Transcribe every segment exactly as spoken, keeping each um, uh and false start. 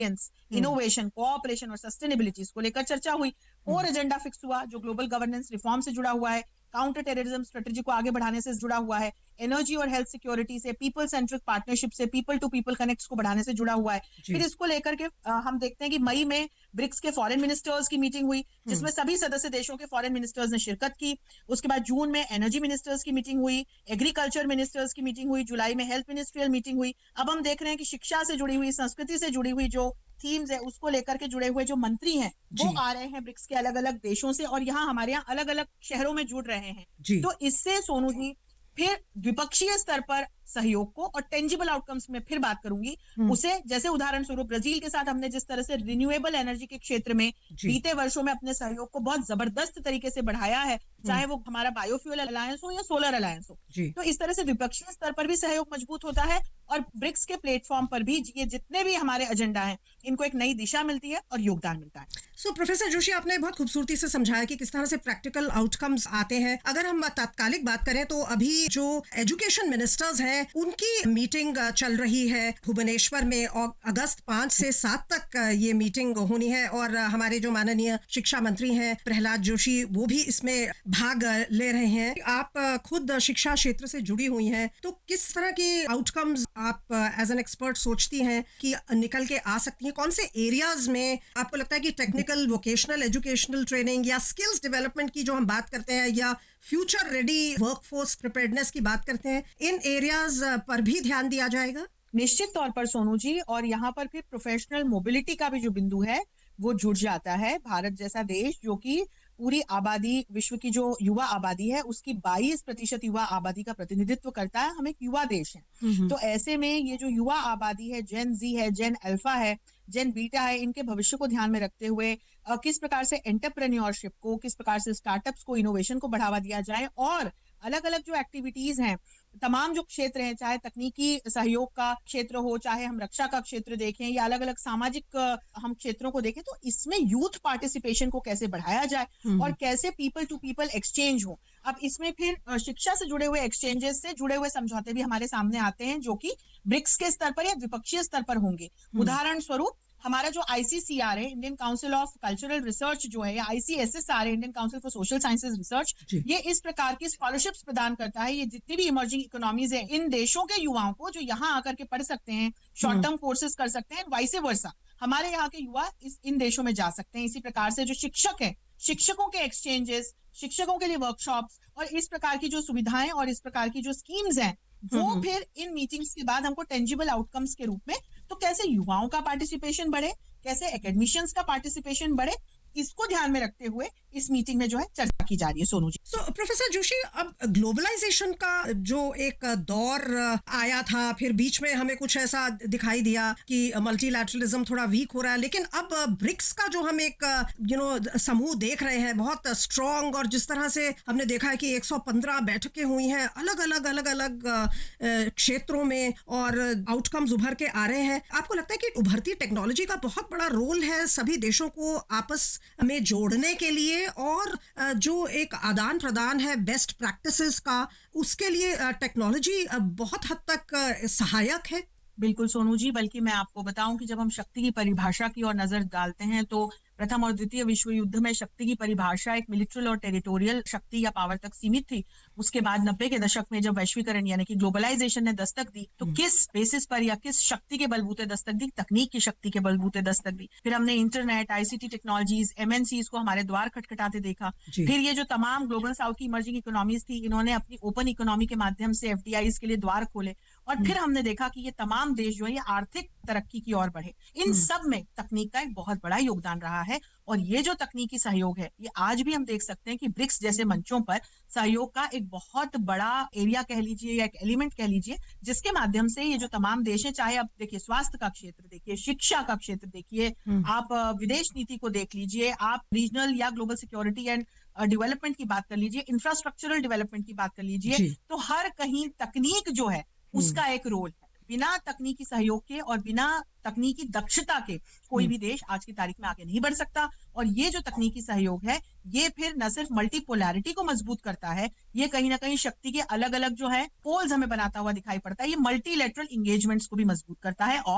Innovation, cooperation और sustainability को लेकर चर्चा हुई। कोर एजेंडा फिक्स हुआ जो ग्लोबल गवर्नेंस रिफॉर्म से जुड़ा हुआ है, काउंटर टेररिज्म स्ट्रेटेजी को आगे बढ़ाने से जुड़ा हुआ है, एनर्जी और हेल्थ सिक्योरिटी से, पीपल सेंट्रिक पार्टनरशिप से, पीपल टू पीपल कनेक्ट्स को बढ़ाने से जुड़ा हुआ है। फिर इसको लेकर के आ, हम देखते हैं कि मई में ब्रिक्स के फॉरेन मिनिस्टर्स की मीटिंग हुई जिसमें सभी सदस्य देशों के फॉरेन मिनिस्टर्स ने शिरकत की। उसके बाद जून में एनर्जी मिनिस्टर्स की मीटिंग हुई, एग्रीकल्चर मिनिस्टर्स की मीटिंग हुई, जुलाई में हेल्थ मिनिस्ट्रियल मीटिंग हुई। अब हम देख रहे हैं कि शिक्षा से जुड़ी हुई, संस्कृति से जुड़ी हुई जो थीम्स है उसको लेकर के जुड़े हुए जो मंत्री हैं वो आ रहे हैं ब्रिक्स के अलग अलग देशों से और यहाँ हमारे यहाँ अलग अलग शहरों में जुड़ रहे हैं। तो इससे सोनू जी फिर द्विपक्षीय स्तर पर सहयोग को और टेंजिबल आउटकम्स में फिर बात करूंगी उसे, जैसे उदाहरण स्वरूप ब्राजील के साथ हमने जिस तरह से रिन्यूएबल एनर्जी के क्षेत्र में बीते वर्षों में अपने सहयोग को बहुत जबरदस्त तरीके से बढ़ाया है, चाहे वो हमारा बायोफ्यूल अलायंस हो या सोलर अलायंस हो। तो इस तरह से द्विपक्षीय स्तर पर भी सहयोग मजबूत होता है और ब्रिक्स के प्लेटफॉर्म पर भी ये जितने भी हमारे एजेंडा हैं इनको एक नई दिशा मिलती है और योगदान मिलता है। सो so, प्रोफेसर जोशी आपने बहुत खूबसूरती से समझाया कि किस तरह से प्रैक्टिकल आउटकम्स आते हैं। अगर हम तात्कालिक बात करें तो अभी जो एजुकेशन मिनिस्टर्स हैं उनकी मीटिंग चल रही है भुवनेश्वर में और अगस्त पाँच से सात तक ये मीटिंग होनी है और हमारे जो माननीय शिक्षा मंत्री हैं प्रहलाद जोशी वो भी इसमें भाग ले रहे हैं। आप खुद शिक्षा क्षेत्र से जुड़ी हुई हैं तो किस तरह के आउटकम्स आप एज एन एक्सपर्ट सोचती हैं कि निकल के आ सकती हैं? कौन से एरियाज में आपको लगता है कि टेक्निकल वोकेशनल एजुकेशनल ट्रेनिंग या स्किल्स डेवलपमेंट की जो हम बात करते हैं या फ्यूचर रेडी वर्कफोर्स प्रिपेयर्डनेस की बात करते हैं, इन एरियाज पर भी ध्यान दिया जाएगा? निश्चित तौर पर सोनू जी, और यहाँ पर फिर प्रोफेशनल मोबिलिटी का भी जो बिंदु है वो जुड़ जाता है। भारत जैसा देश जो कि पूरी आबादी, विश्व की जो युवा आबादी है उसकी बाईस प्रतिशत युवा आबादी का प्रतिनिधित्व करता है, हम एक युवा देश है। तो ऐसे में ये जो युवा आबादी है, जेन जी है, जेन अल्फा है, जेन बीटा है, इनके भविष्य को ध्यान में रखते हुए किस प्रकार से एंटरप्रेन्योरशिप को, किस प्रकार से स्टार्टअप्स को, इनोवेशन को बढ़ावा दिया जाए और अलग अलग जो एक्टिविटीज हैं, तमाम जो क्षेत्र हैं, चाहे तकनीकी सहयोग का क्षेत्र हो, चाहे हम रक्षा का क्षेत्र देखें या अलग अलग सामाजिक हम क्षेत्रों को देखें, तो इसमें यूथ पार्टिसिपेशन को कैसे बढ़ाया जाए और कैसे पीपल टू पीपल एक्सचेंज हो। अब इसमें फिर शिक्षा से जुड़े हुए एक्सचेंजेस से जुड़े हुए समझौते भी हमारे सामने आते हैं जो कि ब्रिक्स के स्तर पर या द्विपक्षीय स्तर पर होंगे। उदाहरण स्वरूप हमारा जो आईसीसीआर है, Indian council of cultural research जो है, या आईसीएसएसआर है, Indian council for social sciences research, ये इस प्रकार की स्कॉलरशिप्स प्रदान करता है। ये जितनी भी इमर्जिंग इकोनॉमीज है, इन देशों के युवाओं को जो यहाँ आकर के पढ़ सकते हैं, शॉर्ट टर्म कोर्सेज कर सकते हैं, वाइस वर्सा हमारे यहाँ के युवा इस इन देशों में जा सकते हैं। इसी प्रकार से जो शिक्षक है, शिक्षकों के एक्सचेंजेस, शिक्षकों के लिए वर्कशॉप्स और इस प्रकार की जो सुविधाएं और इस प्रकार की जो स्कीम्स हैं वो फिर इन मीटिंग्स के बाद हमको टेंजिबल आउटकम्स के रूप में, तो कैसे युवाओं का पार्टिसिपेशन बढ़े, कैसे एकेडमिशियंस का पार्टिसिपेशन बढ़े, इसको ध्यान में रखते हुए इस मीटिंग में जो है चर्चा की जा रही है। सोनू जी, सो so, प्रोफेसर जोशी, अब ग्लोबलाइजेशन का जो एक दौर आया था, फिर बीच में हमें कुछ ऐसा दिखाई दिया कि मल्टीलैटरलिज्म थोड़ा वीक हो रहा है, लेकिन अब ब्रिक्स का जो हम एक यू नो समूह देख रहे हैं बहुत स्ट्रॉन्ग, और जिस तरह से हमने देखा है कि एक सौ पंद्रह बैठकें हुई हैं अलग अलग अलग अलग क्षेत्रों में और आउटकम्स उभर के आ रहे हैं। आपको लगता है कि उभरती टेक्नोलॉजी का बहुत बड़ा रोल है सभी देशों को आपस में जोड़ने के लिए, और जो एक आदान प्रदान है बेस्ट प्रैक्टिसेस का, उसके लिए टेक्नोलॉजी बहुत हद तक सहायक है? बिल्कुल सोनू जी, बल्कि मैं आपको बताऊं कि जब हम शक्ति की परिभाषा की ओर नजर डालते हैं तो प्रथम और द्वितीय विश्व युद्ध में शक्ति की परिभाषा एक मिलिट्री और टेरिटोरियल शक्ति या पावर तक सीमित थी। उसके बाद नब्बे के दशक में जब वैश्वीकरण यानी कि ग्लोबलाइजेशन ने दस्तक दी, तो किस बेसिस पर या किस शक्ति के बलबूते दस्तक दी? तकनीक की शक्ति के बलबूते दस्तक दी। फिर हमने इंटरनेट, आईसीटी टेक्नोलॉजीज, एमएनसीज को हमारे द्वार खटखटाते देखा। फिर ये जो तमाम ग्लोबल साउथ की इमर्जिंग इकोनॉमीज थी, इन्होंने अपनी ओपन इकोनॉमी के माध्यम से एफडीआईज के लिए द्वार खोले और फिर हमने देखा कि ये तमाम देश जो है ये आर्थिक तरक्की की ओर बढ़े। इन सब में तकनीक का एक बहुत बड़ा योगदान रहा है और ये जो तकनीकी सहयोग है ये आज भी हम देख सकते हैं कि ब्रिक्स जैसे मंचों पर सहयोग का एक बहुत बड़ा एरिया कह लीजिए या एक एलिमेंट कह लीजिए, जिसके माध्यम से ये जो तमाम देश हैं, चाहे आप देखिए स्वास्थ्य का क्षेत्र देखिए, शिक्षा का क्षेत्र देखिए, आप विदेश नीति को देख लीजिए, आप रीजनल या ग्लोबल सिक्योरिटी एंड डेवलपमेंट की बात कर लीजिए, इंफ्रास्ट्रक्चरल डेवलपमेंट की बात कर लीजिए, तो हर कहीं तकनीक जो है उसका एक रोल है। बिना तकनीकी सहयोग के और बिना तकनीकी दक्षता के कोई भी देश आज की तारीख में आगे नहीं बढ़ सकता। और ये जो तकनीकी सहयोग है ये फिर न सिर्फ मल्टीपोलैरिटी को मजबूत करता है, ये कहीं ना कहीं शक्ति के अलग अलग जो है पोल्स हमें बनाता हुआ दिखाई पड़ता है। ये मल्टीलेटरल एंगेजमेंट्स को भी मजबूत करता है और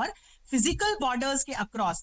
फिजिकल बॉर्डर्स के अक्रॉस